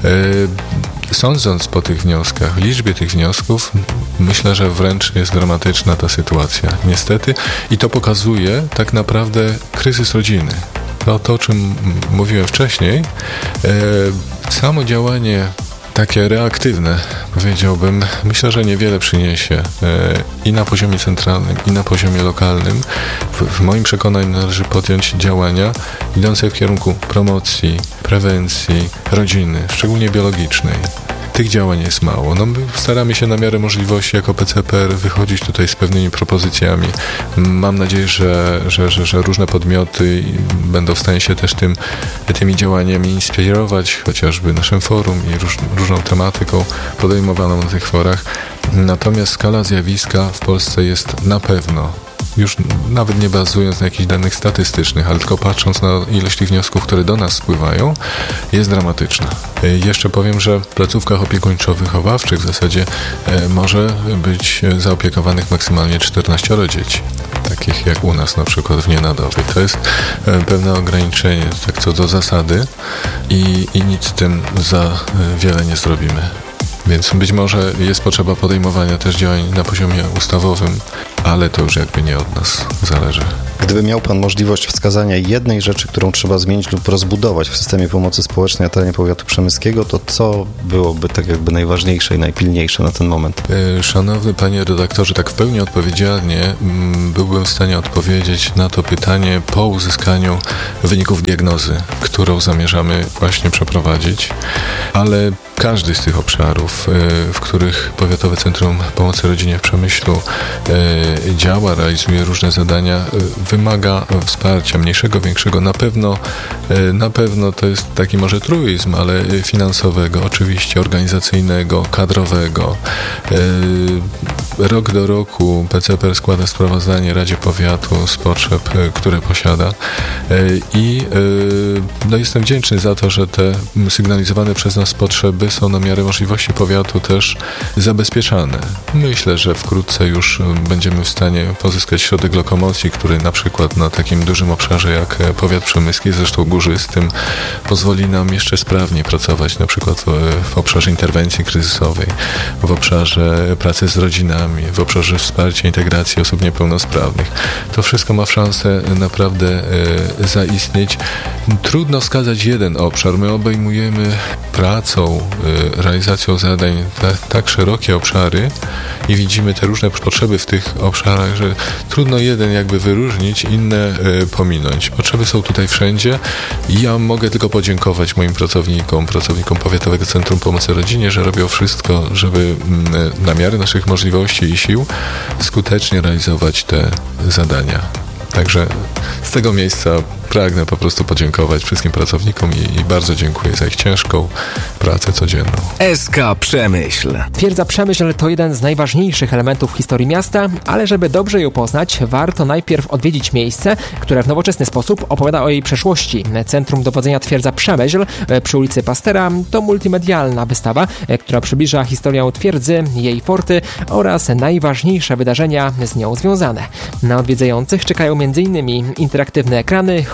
Sądząc po tych wnioskach, liczbie tych wniosków, myślę, że wręcz jest dramatyczna ta sytuacja, niestety. I to pokazuje tak naprawdę kryzys rodziny. To, o czym mówiłem wcześniej, samo działanie takie reaktywne, powiedziałbym, myślę, że niewiele przyniesie i na poziomie centralnym, i na poziomie lokalnym. W moim przekonaniu należy podjąć działania idące w kierunku promocji, prewencji rodziny, szczególnie biologicznej. Tych działań jest mało. No, my staramy się na miarę możliwości jako PCPR wychodzić tutaj z pewnymi propozycjami. Mam nadzieję, że różne podmioty będą w stanie się też tymi działaniami inspirować, chociażby naszym forum i różną tematyką podejmowaną na tych forach. Natomiast skala zjawiska w Polsce jest na pewno, już nawet nie bazując na jakichś danych statystycznych, ale tylko patrząc na ilość tych wniosków, które do nas spływają, jest dramatyczna. Jeszcze powiem, że w placówkach opiekuńczo-wychowawczych w zasadzie może być zaopiekowanych maksymalnie 14 dzieci, takich jak u nas na przykład w Nienadowej. To jest pewne ograniczenie, tak co do zasady i nic z tym za wiele nie zrobimy. Więc być może jest potrzeba podejmowania też działań na poziomie ustawowym, ale to już jakby nie od nas zależy. Gdyby miał Pan możliwość wskazania jednej rzeczy, którą trzeba zmienić lub rozbudować w systemie pomocy społecznej na terenie powiatu przemyskiego, to co byłoby tak jakby najważniejsze i najpilniejsze na ten moment? Szanowny Panie redaktorze, tak w pełni odpowiedzialnie byłbym w stanie odpowiedzieć na to pytanie po uzyskaniu wyników diagnozy, którą zamierzamy właśnie przeprowadzić, ale każdy z tych obszarów, w których Powiatowe Centrum Pomocy Rodzinie w Przemyślu działa, realizuje różne zadania, wymaga wsparcia mniejszego, większego. Na pewno to jest taki może truizm, ale finansowego, oczywiście organizacyjnego, kadrowego. Rok do roku PCPR składa sprawozdanie Radzie Powiatu z potrzeb, które posiada i jestem wdzięczny za to, że te sygnalizowane przez nas potrzeby są na miarę możliwości powiatu też zabezpieczane. Myślę, że wkrótce już będziemy w stanie pozyskać środek lokomocji, który na przykład na takim dużym obszarze jak powiat przemyski, zresztą górzystym, pozwoli nam jeszcze sprawniej pracować, na przykład w obszarze interwencji kryzysowej, w obszarze pracy z rodzinami, w obszarze wsparcia integracji osób niepełnosprawnych. To wszystko ma szansę naprawdę zaistnieć. Trudno wskazać jeden obszar. My obejmujemy pracą, realizacją zadań tak szerokie obszary i widzimy te różne potrzeby w tych obszarach, że trudno jeden jakby wyróżnić, inne pominąć. Potrzeby są tutaj wszędzie i ja mogę tylko podziękować moim pracownikom Powiatowego Centrum Pomocy Rodzinie, że robią wszystko, żeby na miarę naszych możliwości i sił skutecznie realizować te zadania. Także z tego miejsca pragnę po prostu podziękować wszystkim pracownikom i bardzo dziękuję za ich ciężką pracę codzienną. SK Przemyśl. Twierdza Przemyśl to jeden z najważniejszych elementów historii miasta, ale żeby dobrze ją poznać, warto najpierw odwiedzić miejsce, które w nowoczesny sposób opowiada o jej przeszłości. Centrum Dowodzenia Twierdza Przemyśl przy ulicy Pastera to multimedialna wystawa, która przybliża historię twierdzy, jej forty oraz najważniejsze wydarzenia z nią związane. Na odwiedzających czekają m.in. interaktywne ekrany,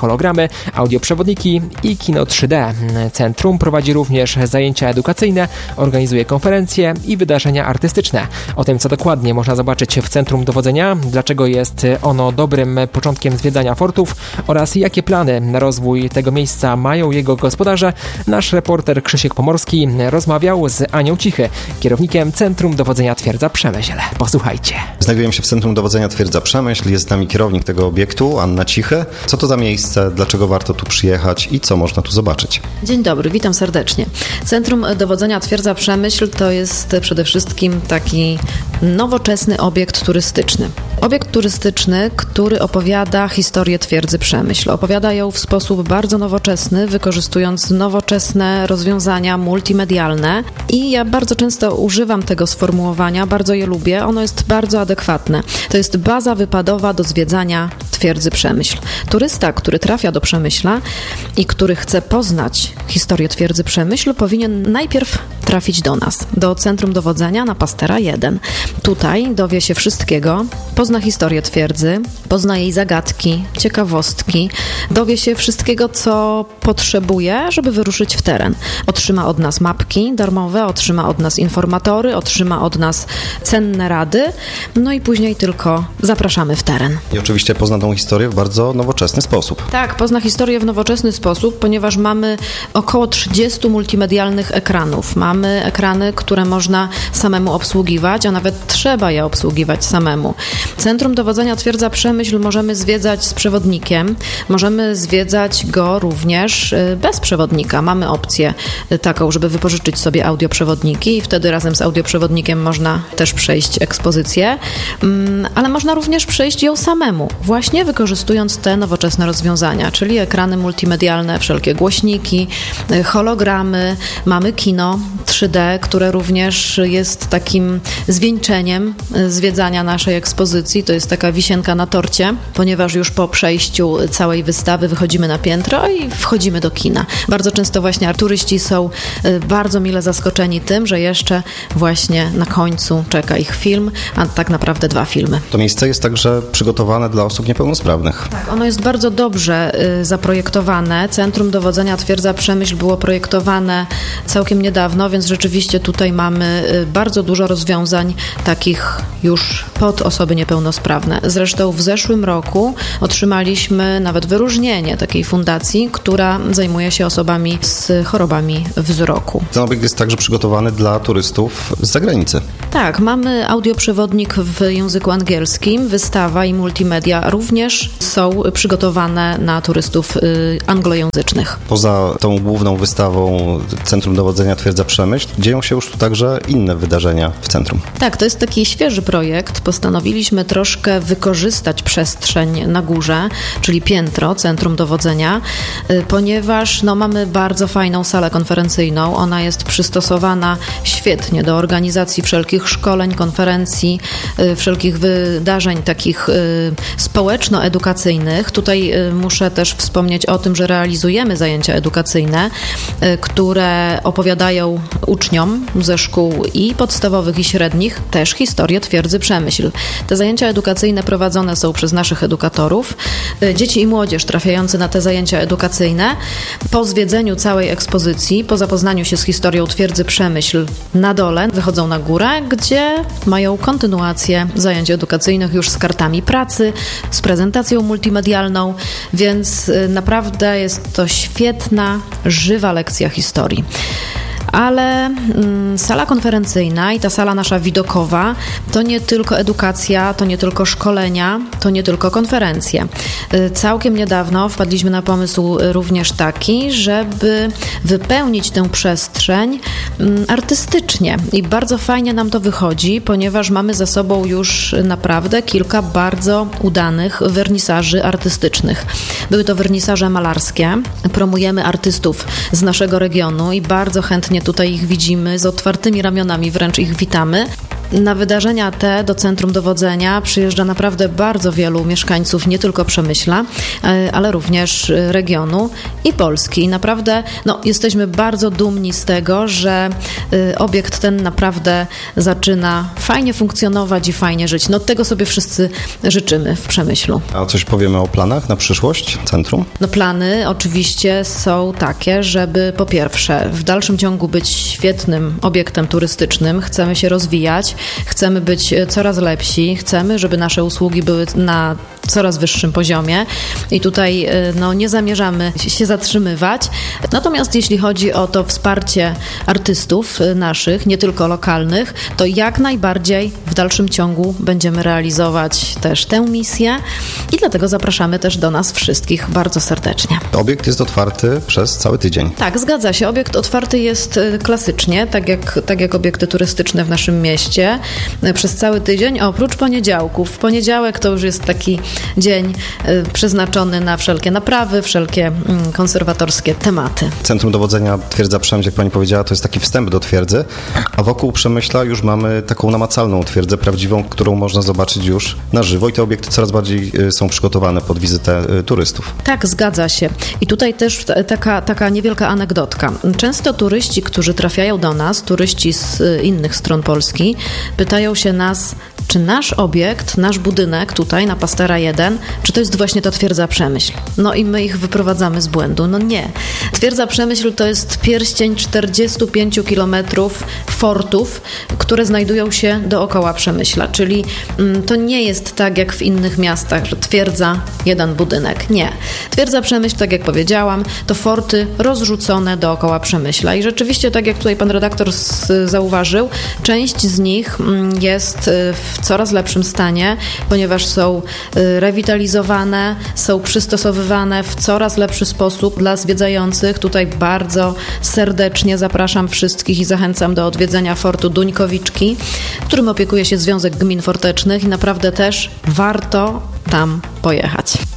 hologramy, audioprzewodniki i kino 3D. Centrum prowadzi również zajęcia edukacyjne, organizuje konferencje i wydarzenia artystyczne. O tym, co dokładnie można zobaczyć w Centrum Dowodzenia, dlaczego jest ono dobrym początkiem zwiedzania fortów oraz jakie plany na rozwój tego miejsca mają jego gospodarze, nasz reporter Krzysiek Pomorski rozmawiał z Anią Cichy, kierownikiem Centrum Dowodzenia Twierdza Przemyśl. Posłuchajcie. Znajdujemy się w Centrum Dowodzenia Twierdza Przemyśl. Jest z nami kierownik tego obiektu, Anna Cichy. Co to za miejsce, dlaczego warto tu przyjechać i co można tu zobaczyć? Dzień dobry, witam serdecznie. Centrum Dowodzenia Twierdza Przemyśl to jest przede wszystkim taki nowoczesny obiekt turystyczny. Obiekt turystyczny, który opowiada historię Twierdzy Przemyśl. Opowiada ją w sposób bardzo nowoczesny, wykorzystując nowoczesne rozwiązania multimedialne i ja bardzo często używam tego sformułowania, bardzo je lubię, ono jest bardzo adekwatne. To jest baza wypadowa do zwiedzania Twierdzy Przemyśl. Turysta, który trafia do Przemyśla i który chce poznać historię Twierdzy Przemyśl, powinien najpierw trafić do nas, do Centrum Dowodzenia na Pastera 1. Tutaj dowie się wszystkiego, pozna historię twierdzy, pozna jej zagadki, ciekawostki, dowie się wszystkiego, co potrzebuje, żeby wyruszyć w teren. Otrzyma od nas mapki darmowe, otrzyma od nas informatory, otrzyma od nas cenne rady, no i później tylko zapraszamy w teren. I oczywiście pozna tą historię w bardzo nowoczesny sposób. Tak, pozna historię w nowoczesny sposób, ponieważ mamy około 30 multimedialnych ekranów. Mamy ekrany, które można samemu obsługiwać, a nawet trzeba je obsługiwać samemu. Centrum Dowodzenia Twierdza Przemyśl możemy zwiedzać z przewodnikiem, możemy zwiedzać go również bez przewodnika. Mamy opcję taką, żeby wypożyczyć sobie audioprzewodniki i wtedy razem z audioprzewodnikiem można też przejść ekspozycję, ale można również przejść ją samemu, właśnie wykorzystując te nowoczesne rozwiązania, czyli ekrany multimedialne, wszelkie głośniki, hologramy, mamy kino 3D, które również jest takim zwieńczeniem zwiedzania naszej ekspozycji. To jest taka wisienka na torcie, ponieważ już po przejściu całej wystawy wychodzimy na piętro i wchodzimy do kina. Bardzo często właśnie turyści są bardzo mile zaskoczeni tym, że jeszcze właśnie na końcu czeka ich film, a tak naprawdę 2 filmy. To miejsce jest także przygotowane dla osób niepełnosprawnych. Tak, ono jest bardzo dobrze zaprojektowane. Centrum Dowodzenia Twierdza Przemyśl było projektowane całkiem niedawno, więc rzeczywiście tutaj mamy bardzo dużo rozwiązań takich już pod osoby niepełnosprawne. Zresztą w zeszłym roku otrzymaliśmy nawet wyróżnienie takiej fundacji, która zajmuje się osobami z chorobami wzroku. Ten obiekt jest także przygotowany dla turystów z zagranicy. Tak, mamy audioprzewodnik w języku angielskim, wystawa i multimedia również są przygotowane na turystów anglojęzycznych. Poza tą główną wystawą Centrum Dowodzenia Twierdza Przemyśl dzieją się już tu także inne wydarzenia w centrum. Tak, to jest taki świeży projekt. Postanowiliśmy troszkę wykorzystać przestrzeń na górze, czyli piętro Centrum Dowodzenia, ponieważ mamy bardzo fajną salę konferencyjną. Ona jest przystosowana świetnie do organizacji wszelkich szkoleń, konferencji, wszelkich wydarzeń takich społeczno-edukacyjnych. Tutaj muszę też wspomnieć o tym, że realizujemy zajęcia edukacyjne, które opowiadają uczniom ze szkół i podstawowych, i średnich też historię Twierdzy Przemyśl. Te zajęcia edukacyjne prowadzone są przez naszych edukatorów. Dzieci i młodzież trafiający na te zajęcia edukacyjne po zwiedzeniu całej ekspozycji, po zapoznaniu się z historią Twierdzy Przemyśl na dole, wychodzą na górę, gdzie mają kontynuację zajęć edukacyjnych już z kartami pracy, z prezentacją multimedialną, więc naprawdę jest to świetna, żywa lekcja historii. Ale sala konferencyjna i ta sala nasza widokowa to nie tylko edukacja, to nie tylko szkolenia, to nie tylko konferencje. Całkiem niedawno wpadliśmy na pomysł również taki, żeby wypełnić tę przestrzeń artystycznie i bardzo fajnie nam to wychodzi, ponieważ mamy za sobą już naprawdę kilka bardzo udanych wernisaży artystycznych. Były to wernisaże malarskie, promujemy artystów z naszego regionu i bardzo chętnie tutaj ich widzimy, z otwartymi ramionami wręcz ich witamy. Na wydarzenia te do Centrum Dowodzenia przyjeżdża naprawdę bardzo wielu mieszkańców, nie tylko Przemyśla, ale również regionu i Polski. I naprawdę jesteśmy bardzo dumni z tego, że obiekt ten naprawdę zaczyna fajnie funkcjonować i fajnie żyć. Tego sobie wszyscy życzymy w Przemyślu. A coś powiemy o planach na przyszłość centrum? Plany oczywiście są takie, żeby po pierwsze w dalszym ciągu być świetnym obiektem turystycznym. Chcemy się rozwijać, chcemy być coraz lepsi, chcemy, żeby nasze usługi były na coraz wyższym poziomie i tutaj nie zamierzamy się zatrzymywać. Natomiast jeśli chodzi o to wsparcie artystów naszych, nie tylko lokalnych, to jak najbardziej w dalszym ciągu będziemy realizować też tę misję i dlatego zapraszamy też do nas wszystkich bardzo serdecznie. Obiekt jest otwarty przez cały tydzień. Tak, zgadza się. Obiekt otwarty jest klasycznie, tak jak obiekty turystyczne w naszym mieście, przez cały tydzień, oprócz poniedziałków. W poniedziałek to już jest taki dzień przeznaczony na wszelkie naprawy, wszelkie konserwatorskie tematy. Centrum Dowodzenia Twierdza Przemyśl, jak pani powiedziała, to jest taki wstęp do twierdzy, a wokół Przemyśla już mamy taką namacalną twierdzę, prawdziwą, którą można zobaczyć już na żywo i te obiekty coraz bardziej są przygotowane pod wizytę turystów. Tak, zgadza się. I tutaj też taka niewielka anegdotka. Często turyści, którzy trafiają do nas, turyści z innych stron Polski, pytają się nas, czy nasz obiekt, nasz budynek tutaj na Pastera 1, czy to jest właśnie ta Twierdza Przemyśl? I my ich wyprowadzamy z błędu. Nie. Twierdza Przemyśl to jest pierścień 45 kilometrów fortów, które znajdują się dookoła Przemyśla, czyli to nie jest tak jak w innych miastach, że twierdza, jeden budynek. Nie. Twierdza Przemyśl, tak jak powiedziałam, to forty rozrzucone dookoła Przemyśla i rzeczywiście, tak jak tutaj pan redaktor zauważył, część z nich jest w coraz lepszym stanie, ponieważ są rewitalizowane, są przystosowywane w coraz lepszy sposób dla zwiedzających. Tutaj bardzo serdecznie zapraszam wszystkich i zachęcam do odwiedzenia fortu Duńkowiczki, którym opiekuje się Związek Gmin Fortecznych i naprawdę też warto tam pojechać.